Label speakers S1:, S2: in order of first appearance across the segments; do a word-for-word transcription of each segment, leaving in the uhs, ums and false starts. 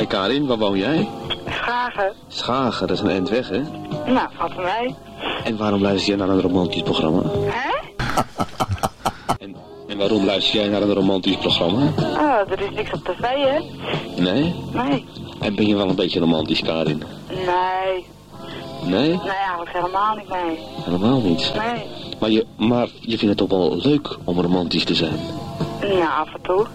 S1: Karin, waar woon jij?
S2: Schagen.
S1: Schagen, dat is een eind weg, hè?
S2: Nou, valt er mee.
S1: En waarom luister jij naar een romantisch programma?
S2: Hè?
S1: En, en waarom luister jij naar een romantisch programma?
S2: Oh, er is niks op tv, hè?
S1: Nee?
S2: Nee.
S1: En ben je wel een beetje romantisch, Karin?
S2: Nee.
S1: Nee?
S2: Nee, eigenlijk helemaal niet, nee.
S1: Helemaal niet.
S2: Nee.
S1: Maar je, maar je vindt het toch wel leuk om romantisch te zijn?
S2: Nou, af en toe.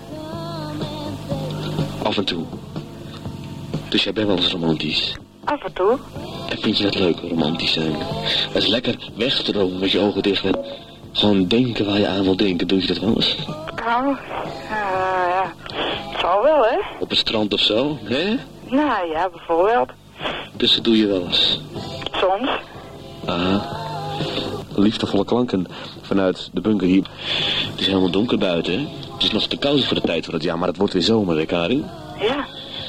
S1: Af en toe. Dus jij bent wel eens romantisch?
S2: Af en toe.
S1: En vind je dat leuk, romantisch zijn? Dat is lekker wegstromen met je ogen dicht en gewoon denken waar je aan wil denken. Doe je dat wel eens?
S2: Nou, uh, ja. Het zal wel, hè?
S1: Op het strand of zo, hè?
S2: Nou ja, bijvoorbeeld.
S1: Dus dat doe je wel eens?
S2: Soms.
S1: Aha. Liefdevolle klanken vanuit de bunker hier. Het is helemaal donker buiten, hè? Het is nog te koud voor de tijd van het jaar, maar het wordt weer zomer, hè, Karin?
S2: Ja.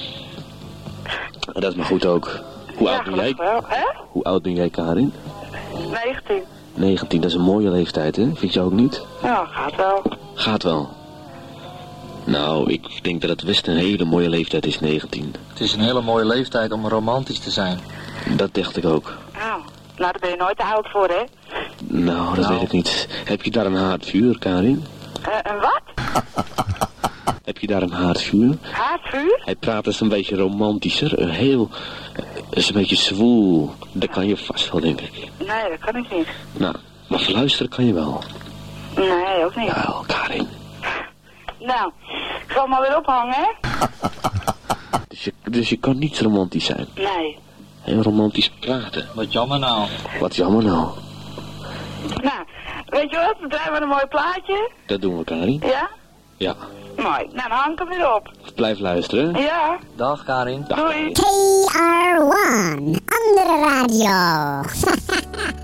S1: En dat is maar goed ook. Hoe
S2: Ja,
S1: oud ben jij?
S2: wel, hè?
S1: Hoe oud ben jij, Karin?
S2: negentien.
S1: negentien, dat is een mooie leeftijd, hè? Vind je ook niet?
S2: Ja, gaat wel.
S1: Gaat wel. Nou, ik denk dat het best een hele mooie leeftijd is, negentien.
S3: Het is een hele mooie leeftijd om romantisch te zijn.
S1: Dat dacht ik ook.
S2: Nou, nou, daar ben je nooit te oud voor, hè?
S1: Nou, dat
S3: Nou.
S1: weet ik niet. Heb je daar een haardvuur, Karin?
S2: Uh, een wat?
S1: Heb je daar een haardvuur?
S2: Haardvuur?
S1: Hij praat dus een beetje romantischer. Een heel... is een beetje zwoel. Dat kan je vast wel, denk ik.
S2: Nee, dat kan ik niet.
S1: Nou, maar fluisteren kan je wel.
S2: Nee, ook niet.
S1: Wel, Karin.
S2: Nou, ik zal maar weer ophangen, hè?
S1: Dus je, dus je kan niet romantisch zijn.
S2: Nee.
S1: Heel romantisch praten.
S3: Wat jammer nou.
S1: Wat jammer nou.
S2: Nou, weet je wat? We draaien een mooi plaatje.
S1: Dat doen we, Karin.
S2: Ja?
S1: Ja.
S2: Mooi. Nou, dan hang ik hem weer op.
S1: Blijf luisteren.
S2: Ja.
S3: Dag Karin.
S1: Dag.
S2: Doei.
S4: K R one, andere radio.